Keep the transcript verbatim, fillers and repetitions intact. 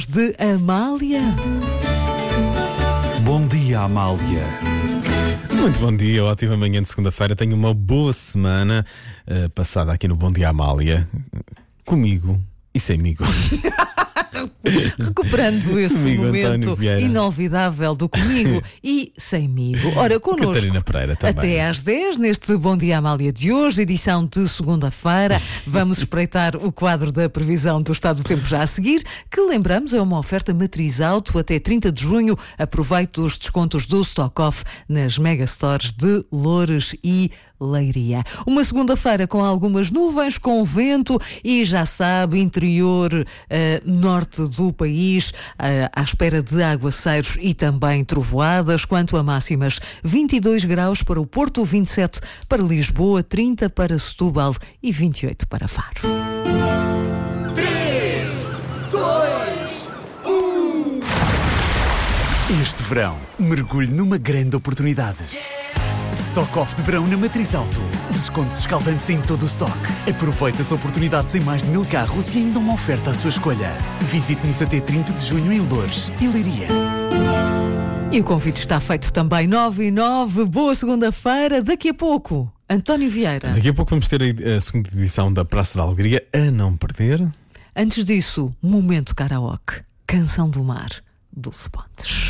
De Amália. Bom dia, Amália. Muito bom dia, ótima manhã de segunda-feira. Tenho uma boa semana uh, passada aqui no Bom Dia Amália, comigo e semigo. Recuperando esse Comigo, momento inolvidável do comigo e semigo. Ora, connosco Catarina Pereira também. Até às dez, neste Bom Dia Amália de hoje, edição de segunda-feira. Vamos espreitar o quadro da previsão do estado do tempo já a seguir, que lembramos é uma oferta matriz auto até trinta de junho. Aproveite os descontos do Stock Off nas megastores de Loures e Leiria. Uma segunda-feira com algumas nuvens, com vento e já sabe, interior uh, norte do país, uh, à espera de aguaceiros e também trovoadas. Quanto a máximas, vinte e dois graus para o Porto, vinte e sete para Lisboa, trinta para Setúbal e vinte e oito para Faro. três, dois, um. Este verão, mergulhe numa grande oportunidade. Stock Off de verão na Matriz Auto. Descontos escaldantes em todo o stock. Aproveite as oportunidades em mais de mil carros e ainda uma oferta à sua escolha. Visite-nos até trinta de junho em Loures e Leiria. E o convite está feito também, nove e nove. Boa segunda-feira. Daqui a pouco, António Vieira. Daqui a pouco vamos ter a, a segunda edição da Praça da Alegria, a não perder. Antes disso, momento karaoke. Canção do Mar, Dulce Pontes.